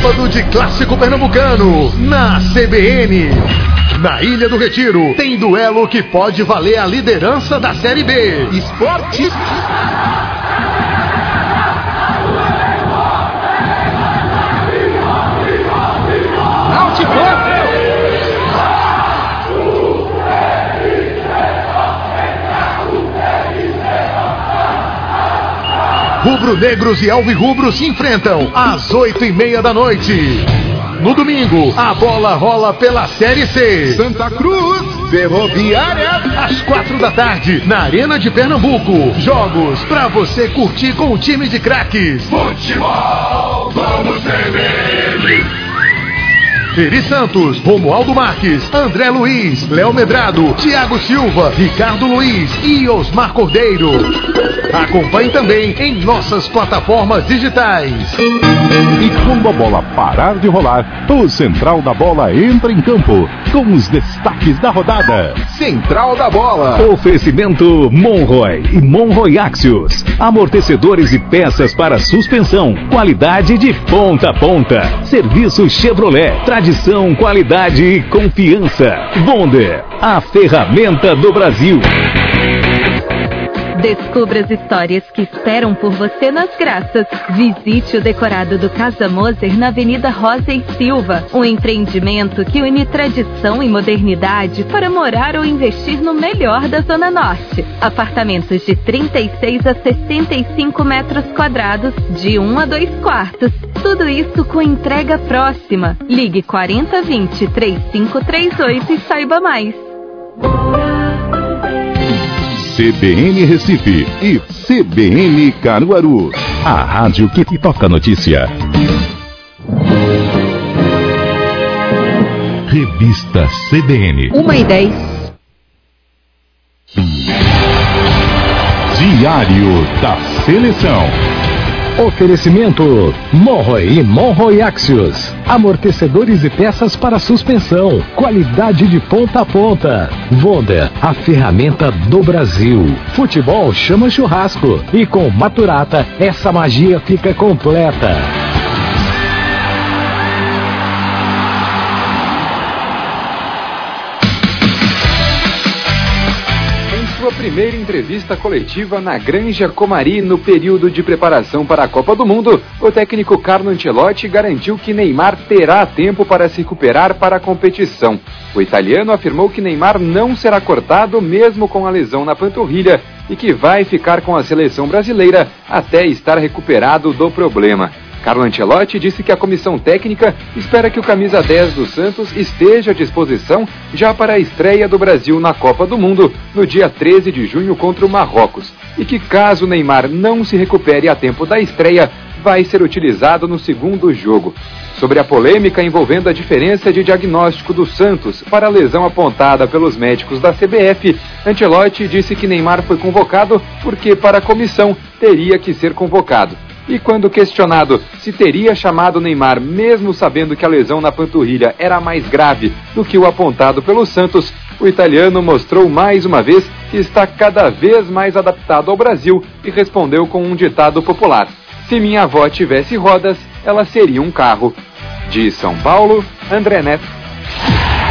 Sábado de Clássico Pernambucano, na CBN. Na Ilha do Retiro, tem duelo que pode valer a liderança da Série B. Esporte... Rubro-negros e alvirrubros se enfrentam às 8h30 da noite. No domingo, a bola rola pela Série C. Santa Cruz, Ferroviária, às 4 da tarde, na Arena de Pernambuco. Jogos pra você curtir com o time de craques. Futebol, vamos CBN! Eri Santos, Romualdo Marques, André Luiz, Léo Medrado, Thiago Silva, Ricardo Luiz e Osmar Cordeiro. Acompanhe também em nossas plataformas digitais. E quando a bola parar de rolar, o Central da Bola entra em campo com os destaques da rodada. Central da Bola. Oferecimento Monroy e Monroy Axios. Amortecedores e peças para suspensão. Qualidade de ponta a ponta. Serviço Chevrolet. Tradição, qualidade e confiança. Bonder, a ferramenta do Brasil. Descubra as histórias que esperam por você nas Graças. Visite o decorado do Casa Moser na Avenida Rosa e Silva. Um empreendimento que une tradição e modernidade para morar ou investir no melhor da Zona Norte. Apartamentos de 36 a 65 metros quadrados, de 1 a 2 quartos. Tudo isso com entrega próxima. Ligue 4020-3538 e saiba mais. CBN Recife e CBN Caruaru. A rádio que te toca notícia. Revista CBN. 1h10. Diário da Seleção. Oferecimento Monroy e Monroy Axios. Amortecedores e peças para suspensão. Qualidade de ponta a ponta. Wonder, a ferramenta do Brasil. Futebol chama churrasco. E com Maturata, essa magia fica completa. Primeira entrevista coletiva na Granja Comari no período de preparação para a Copa do Mundo, o técnico Carlo Ancelotti garantiu que Neymar terá tempo para se recuperar para a competição. O italiano afirmou que Neymar não será cortado mesmo com a lesão na panturrilha e que vai ficar com a seleção brasileira até estar recuperado do problema. Carlo Ancelotti disse que a comissão técnica espera que o camisa 10 do Santos esteja à disposição já para a estreia do Brasil na Copa do Mundo no dia 13 de junho contra o Marrocos e que caso Neymar não se recupere a tempo da estreia, vai ser utilizado no segundo jogo. Sobre a polêmica envolvendo a diferença de diagnóstico do Santos para a lesão apontada pelos médicos da CBF, Ancelotti disse que Neymar foi convocado porque para a comissão teria que ser convocado. E quando questionado se teria chamado Neymar mesmo sabendo que a lesão na panturrilha era mais grave do que o apontado pelo Santos, o italiano mostrou mais uma vez que está cada vez mais adaptado ao Brasil e respondeu com um ditado popular: se minha avó tivesse rodas, ela seria um carro. De São Paulo, André Neto.